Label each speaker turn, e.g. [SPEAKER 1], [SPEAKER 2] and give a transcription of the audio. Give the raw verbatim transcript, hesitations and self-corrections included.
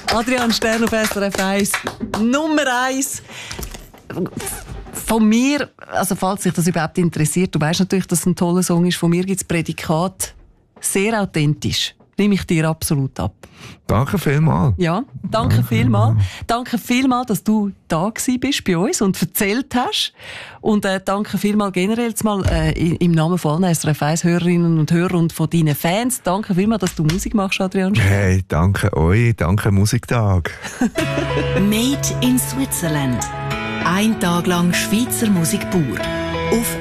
[SPEAKER 1] Adrian Stern auf S R F eins. Nummer eins. Von mir, also falls sich das überhaupt interessiert, du weißt natürlich, dass es ein toller Song ist. Von mir gibt es Prädikat sehr authentisch. Nehme ich dir absolut ab.
[SPEAKER 2] Danke vielmals.
[SPEAKER 1] Ja, danke vielmals. Danke vielmals, dass du da gewesen bist bei uns und erzählt hast. Und äh, danke vielmals generell jetzt mal äh, im Namen von allen S R F eins Hörerinnen und Hörer und von deinen Fans. Danke vielmals, dass du Musik machst, Adrian.
[SPEAKER 2] Hey, danke euch, danke Musiktag.
[SPEAKER 3] Made in Switzerland. Ein Tag lang Schweizer Musik pur. Auf